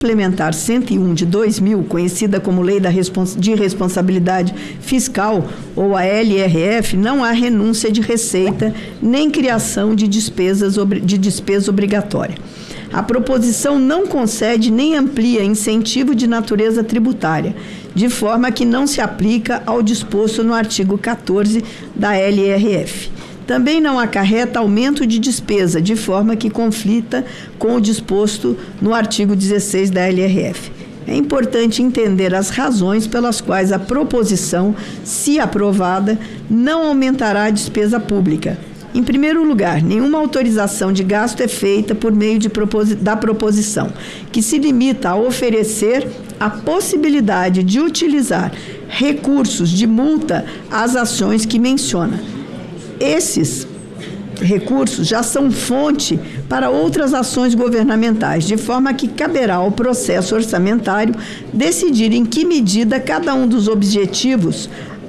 Complementar 101 de 2000, conhecida como Lei de Responsabilidade Fiscal, ou a LRF, não há renúncia de receita nem criação de despesa obrigatória. A proposição não concede nem amplia incentivo de natureza tributária, de forma que não se aplica ao disposto no artigo 14 da LRF. Também não acarreta aumento de despesa, de forma que conflita com o disposto no artigo 16 da LRF. É importante entender as razões pelas quais a proposição, se aprovada, não aumentará a despesa pública. Em primeiro lugar, nenhuma autorização de gasto é feita por meio da proposição, que se limita a oferecer a possibilidade de utilizar recursos de multa às ações que menciona. Esses recursos já são fonte para outras ações governamentais, de forma que caberá ao processo orçamentário decidir em que medida cada um dos objetivos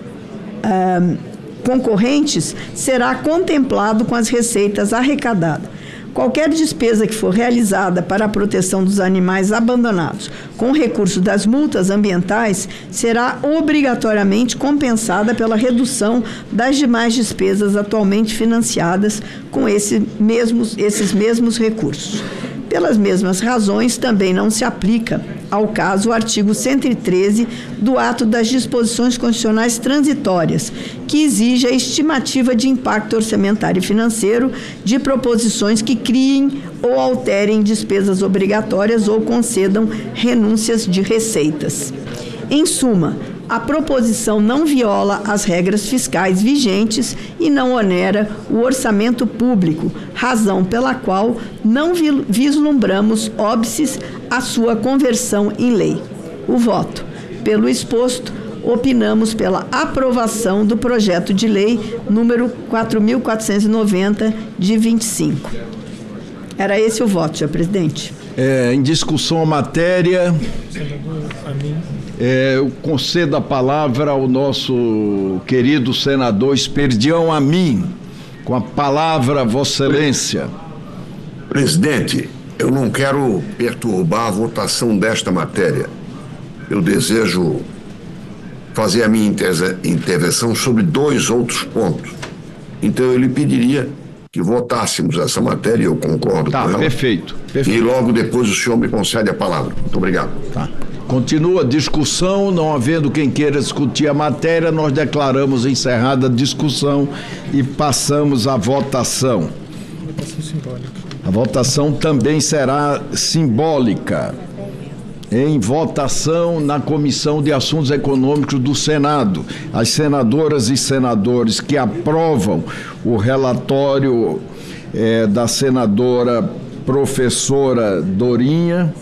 concorrentes será contemplado com as receitas arrecadadas. Qualquer despesa que for realizada para a proteção dos animais abandonados com recurso das multas ambientais será obrigatoriamente compensada pela redução das demais despesas atualmente financiadas com esses mesmos recursos. Pelas mesmas razões, também não se aplica ao caso o artigo 113 do ato das disposições constitucionais transitórias, que exige a estimativa de impacto orçamentário e financeiro de proposições que criem ou alterem despesas obrigatórias ou concedam renúncias de receitas. Em suma, a proposição não viola as regras fiscais vigentes e não onera o orçamento público, razão pela qual não vislumbramos óbices a sua conversão em lei. O voto. Pelo exposto, opinamos pela aprovação do projeto de lei número 4.490, de 25. Era esse o voto, senhor presidente. Em discussão a matéria, eu concedo a palavra ao nosso querido senador Esperdião Amin. Com a palavra, Vossa Excelência. Presidente, eu não quero perturbar a votação desta matéria. Eu desejo fazer a minha intervenção sobre dois outros pontos. Então eu lhe pediria que votássemos essa matéria, eu concordo com ela. Perfeito. E logo depois o senhor me concede a palavra. Muito obrigado. Tá. Continua a discussão, não havendo quem queira discutir a matéria, nós declaramos encerrada a discussão e passamos à votação. A votação também será simbólica. Em votação na Comissão de Assuntos Econômicos do Senado, as senadoras e senadores que aprovam o relatório da senadora professora Dorinha,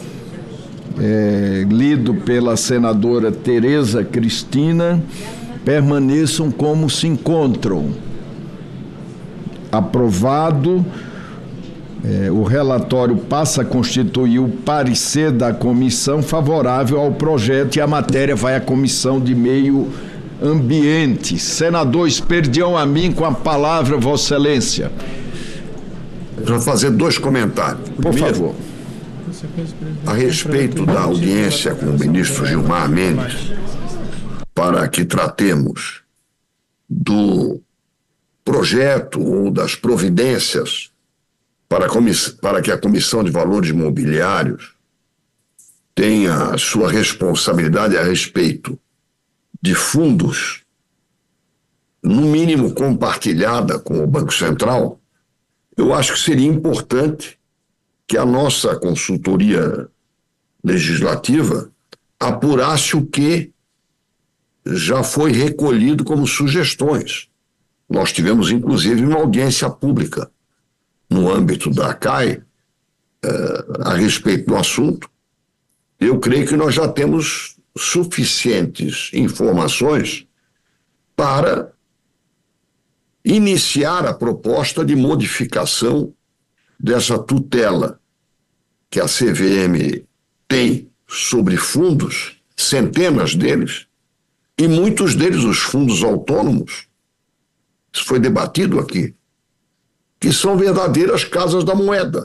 lido pela senadora Tereza Cristina, permaneçam como se encontram. Aprovado. O relatório passa a constituir o parecer da comissão favorável ao projeto e a matéria vai à Comissão de Meio Ambiente. Senador Esperdião Amin, com a palavra, Vossa Excelência. Eu vou fazer dois comentários. Por favor. A respeito da audiência com o ministro Gilmar Mendes, para que tratemos do projeto ou das providências para que a Comissão de Valores Mobiliários tenha a sua responsabilidade a respeito de fundos, no mínimo compartilhada com o Banco Central, eu acho que seria importante que a nossa consultoria legislativa apurasse o que já foi recolhido como sugestões. Nós tivemos, inclusive, uma audiência pública no âmbito da CAI, a respeito do assunto. Eu creio que nós já temos suficientes informações para iniciar a proposta de modificação dessa tutela que a CVM tem sobre fundos, centenas deles, e muitos deles, os fundos autônomos, isso foi debatido aqui, que são verdadeiras casas da moeda.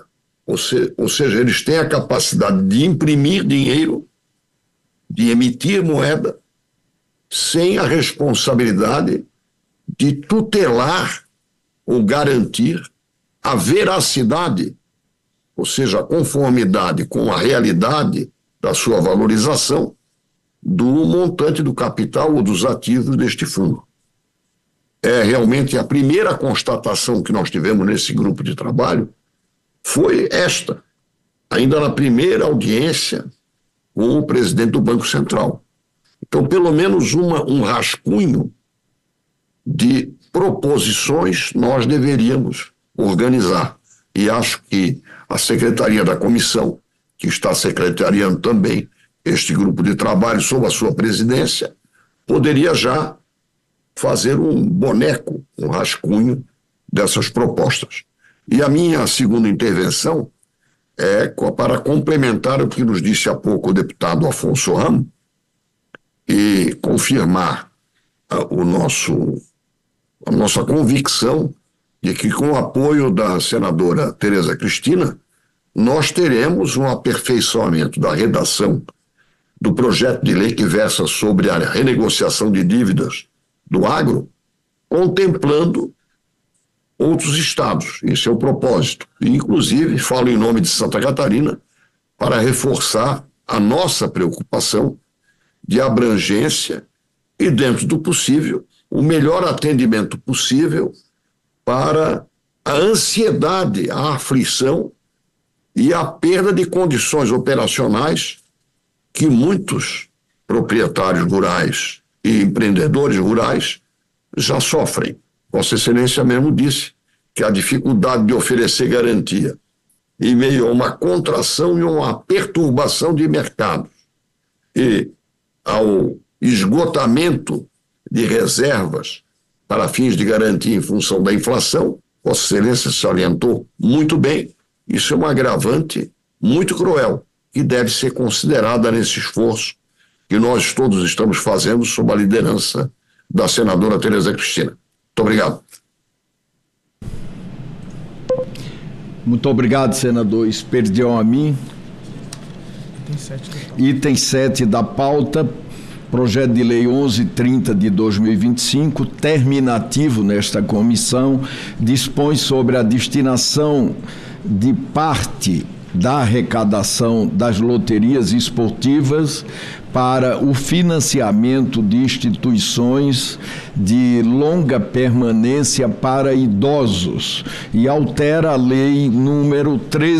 ou seja, eles têm a capacidade de imprimir dinheiro, de emitir moeda, sem a responsabilidade de tutelar ou garantir a veracidade, ou seja, a conformidade com a realidade da sua valorização do montante do capital ou dos ativos deste fundo. É realmente a primeira constatação que nós tivemos nesse grupo de trabalho foi esta, ainda na primeira audiência com o presidente do Banco Central. Então, pelo menos um rascunho de proposições nós deveríamos organizar. E acho que a Secretaria da Comissão, que está secretariando também este grupo de trabalho sob a sua presidência, poderia já fazer um boneco, um rascunho dessas propostas. E a minha segunda intervenção é para complementar o que nos disse há pouco o deputado Afonso Ramos e confirmar a nossa convicção de que, com o apoio da senadora Tereza Cristina, nós teremos um aperfeiçoamento da redação do projeto de lei que versa sobre a renegociação de dívidas do agro, contemplando outros estados. Esse é o propósito. E, inclusive, falo em nome de Santa Catarina para reforçar a nossa preocupação de abrangência e, dentro do possível, o melhor atendimento possível para a ansiedade, a aflição e a perda de condições operacionais que muitos proprietários rurais e empreendedores rurais já sofrem. Vossa Excelência mesmo disse que a dificuldade de oferecer garantia em meio a uma contração e uma perturbação de mercados e ao esgotamento de reservas para fins de garantia em função da inflação, Vossa Excelência salientou muito bem, isso é um agravante muito cruel, que deve ser considerada nesse esforço que nós todos estamos fazendo sob a liderança da senadora Tereza Cristina. Muito obrigado. Muito obrigado, senador Esperdião Amin. Item 7 da pauta, projeto de lei 1130 de 2025, terminativo nesta comissão, dispõe sobre a destinação de parte da arrecadação das loterias esportivas para o financiamento de instituições de longa permanência para idosos e altera a lei número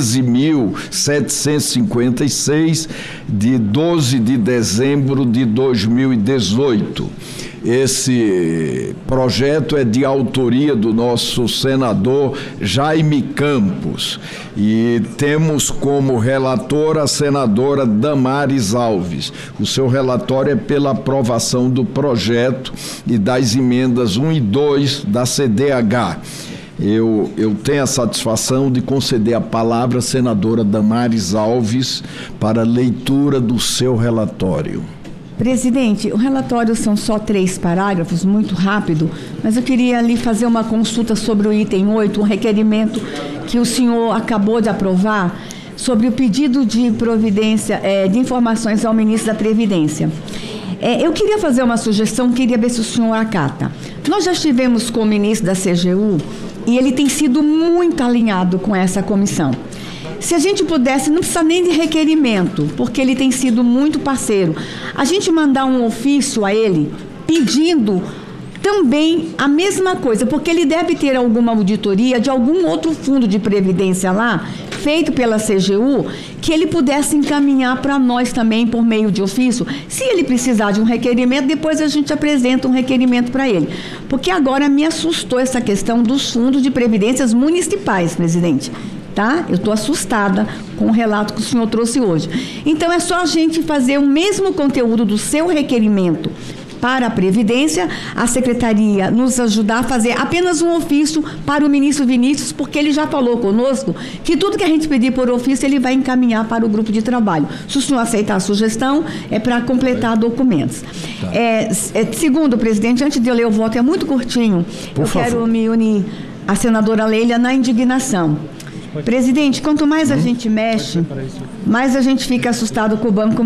13.756 de 12 de dezembro de 2018. Esse projeto é de autoria do nosso senador Jaime Campos e temos como relatora a senadora Damares Alves. O seu relatório é pela aprovação do projeto e das emendas 1 e 2 da CDH. Eu tenho a satisfação de conceder a palavra à senadora Damares Alves para leitura do seu relatório. Presidente, o relatório são só 3 parágrafos, muito rápido, mas eu queria ali fazer uma consulta sobre o item 8, um requerimento que o senhor acabou de aprovar sobre o pedido de providência, de informações ao ministro da Previdência. Eu queria fazer uma sugestão, queria ver se o senhor acata. Nós já estivemos com o ministro da CGU e ele tem sido muito alinhado com essa comissão. Se a gente pudesse, não precisa nem de requerimento, porque ele tem sido muito parceiro, a gente mandar um ofício a ele pedindo também a mesma coisa, porque ele deve ter alguma auditoria de algum outro fundo de previdência lá, feito pela CGU, que ele pudesse encaminhar para nós também por meio de ofício. Se ele precisar de um requerimento, depois a gente apresenta um requerimento para ele. Porque agora me assustou essa questão dos fundos de previdências municipais, presidente. Tá? Eu estou assustada com o relato que o senhor trouxe hoje. Então, é só a gente fazer o mesmo conteúdo do seu requerimento para a Previdência, a Secretaria nos ajudar a fazer apenas um ofício para o ministro Vinícius, porque ele já falou conosco que tudo que a gente pedir por ofício, ele vai encaminhar para o grupo de trabalho. Se o senhor aceitar a sugestão, é para completar documentos. Tá. Segundo, presidente, antes de eu ler o voto, é muito curtinho. Por favor. Quero me unir à senadora Leila na indignação. Presidente, quanto mais a gente mexe, mais a gente fica assustado com o banco